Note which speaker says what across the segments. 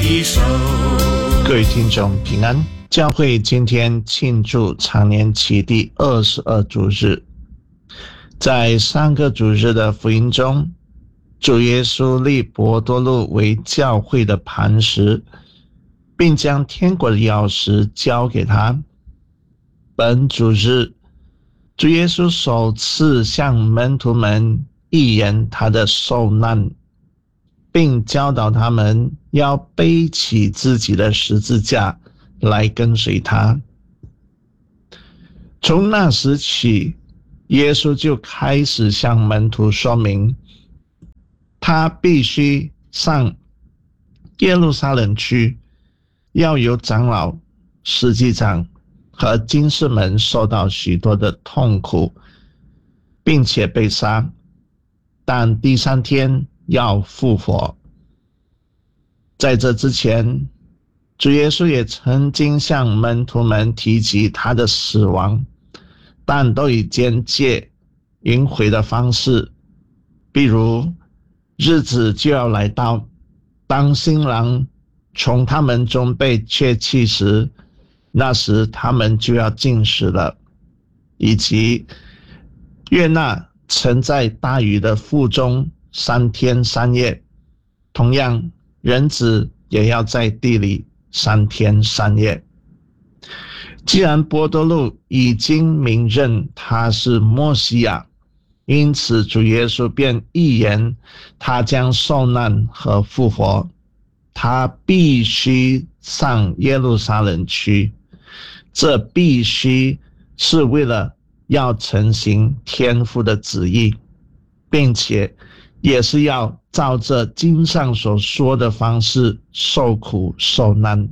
Speaker 1: 的手。
Speaker 2: 各位听众平安，教会今天庆祝常年期第22主日。在上个主日的福音中，主耶稣立伯多禄为教会的磐石，并将天国的钥匙交给他。本主日，主耶稣首次向门徒们预言他的受难，并教导他们要背起自己的十字架来跟随他。从那时起，耶稣就开始向门徒说明，他必须上耶路撒冷去，要由长老、司祭长和经师们受到许多的痛苦，并且被杀，但第3天要复活。在这之前，主耶稣也曾经向门徒们提及他的死亡，但都以简介迂回的方式，比如日子就要来到，当新郎从他们中被确弃时，那时他们就要禁食了，以及约纳曾在大鱼的腹中3天3夜，同样人子也要在地里3天3夜。既然伯多禄已经明认他是默西亚，因此主耶稣便预言他将受难和复活，他必须上耶路撒冷去。这必须是为了要承行天父的旨意，并且也是要照着经上所说的方式受苦受难。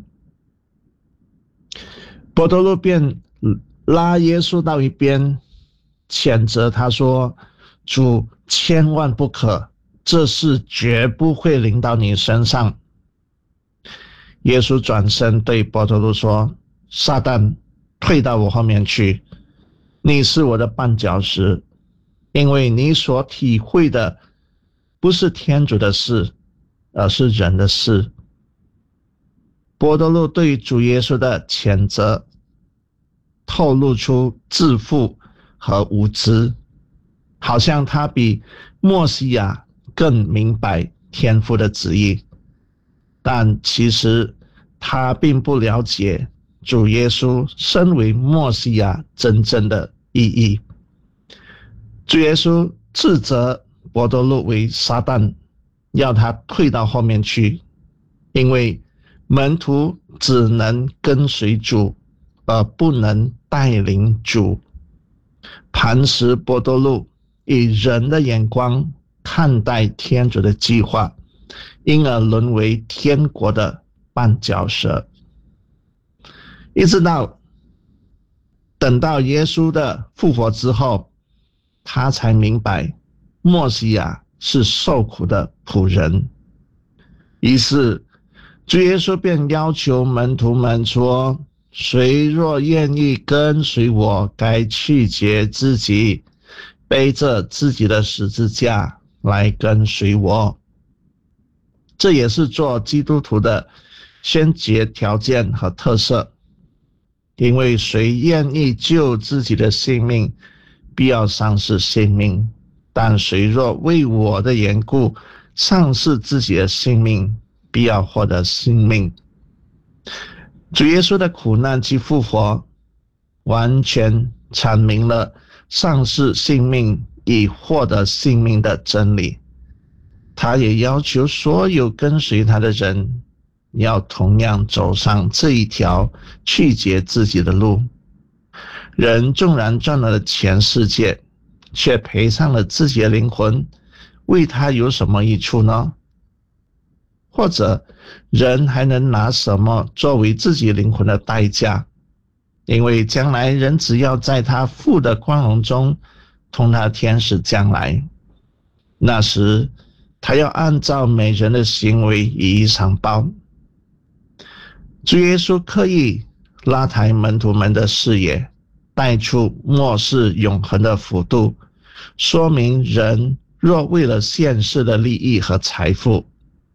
Speaker 2: 伯多禄便拉耶稣到一边，谴责他说，主，千万不可，这事绝不会临到你身上。耶稣转身对伯多禄说，撒旦，退到我后面去，你是我的绊脚石，因为你所体会的不是天主的事，而是人的事。伯多禄对主耶稣的谴责透露出自负和无知，好像他比默西亚更明白天父的旨意，但其实他并不了解主耶稣身为默西亚真正的意义。主耶稣斥责伯多禄为撒旦，要他退到后面去，因为门徒只能跟随主，而不能带领主。磐石伯多禄以人的眼光看待天主的计划，因而沦为天国的绊脚石。一直到等到耶稣的复活之后，他才明白默西亚是受苦的仆人。于是主耶稣便要求门徒们说，谁若愿意跟随我，该弃绝自己，背着自己的十字架来跟随我。这也是做基督徒的先决条件和特色，因为谁愿意救自己的性命，必要丧失性命，但谁若为我的缘故丧失自己的性命，必要获得性命。主耶稣的苦难及复活完全阐明了丧失性命以获得性命的真理。他也要求所有跟随他的人要同样走上这一条去绝自己的路。人纵然赚了全世界，却赔上了自己的灵魂，为他有什么益处呢？或者人还能拿什么作为自己灵魂的代价？因为将来人只要在他父的光荣中同他天使将来，那时他要按照每人的行为予以偿报。主耶稣刻意拉抬门徒们的视野，带出末世永恒的幅度，说明人若为了现世的利益和财富，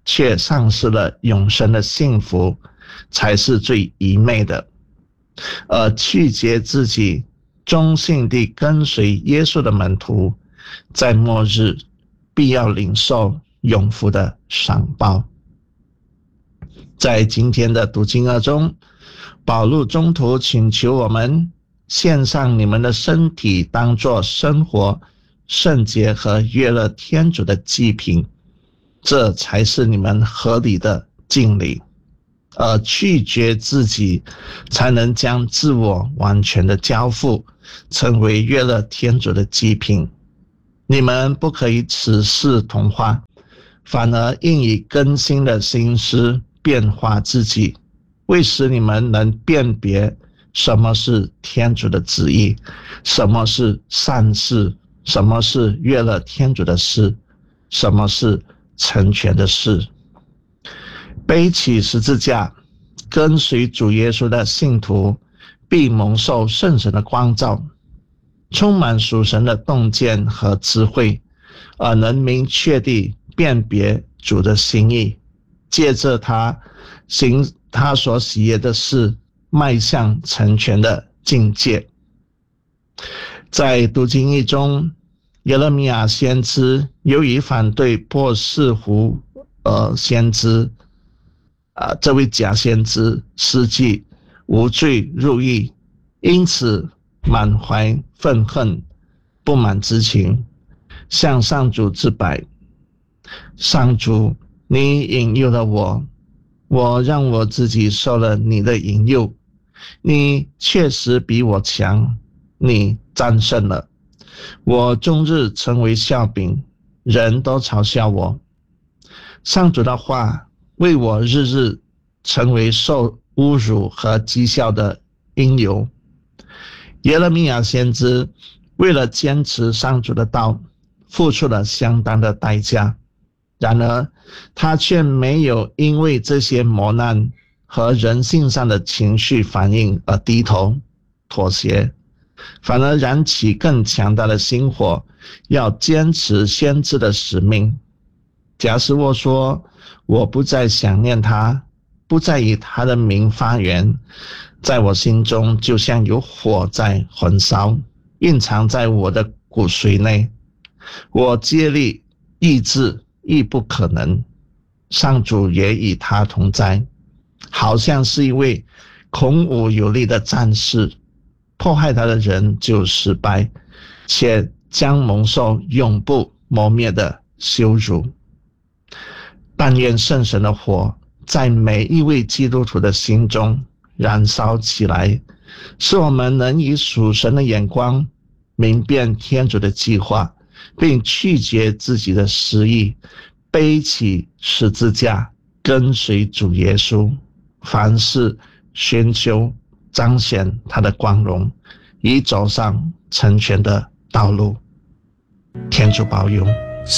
Speaker 2: 却丧失了永生的幸福，才是最愚昧的。而拒绝自己，忠心地跟随耶稣的门徒，在末日必要领受永福的赏报。在今天的读经二中，保禄中途请求我们献上你们的身体，当作生活、圣洁和悦乐天主的祭品，这才是你们合理的敬礼。而拒绝自己，才能将自我完全的交付，成为悦乐天主的祭品。你们不可以此事同化，反而应以更新的心思变化自己，为使你们能辨别什么是天主的旨意，什么是善事，什么是悦乐天主的事，什么是成全的事。背起十字架，跟随主耶稣的信徒，必蒙受圣神的光照，充满属神的洞见和智慧，而能明确地辨别主的心意，借着他行他所喜悦的事，迈向成全的境界。在读经一中，耶勒米亚先知由于反对波斯胡先知这位假先知施计无罪入狱，因此满怀愤恨不满之情，向上主自白：上主，你引诱了我让我自己受了你的引诱，你确实比我强，你战胜了我，终日成为笑柄，人都嘲笑我。上主的话为我日日成为受侮辱和讥笑的因由。耶勒米亚先知为了坚持上主的道，付出了相当的代价，然而他却没有因为这些磨难和人性上的情绪反应而低头妥协，反而燃起更强大的心火，要坚持先知的使命。假使我说我不再想念他，不再以他的名发言，在我心中就像有火在焚烧，蕴藏在我的骨髓内，我竭力抑制亦不可能。上主也与他同在，好像是一位孔武有力的战士，迫害他的人就失败，且将蒙受永不磨灭的羞辱。但愿圣神的火在每一位基督徒的心中燃烧起来，使我们能以属神的眼光明辨天主的计划，并拒绝自己的私意，背起十字架，跟随主耶稣，凡事寻求彰显他的光荣，以走上成全的道路。天主保佑。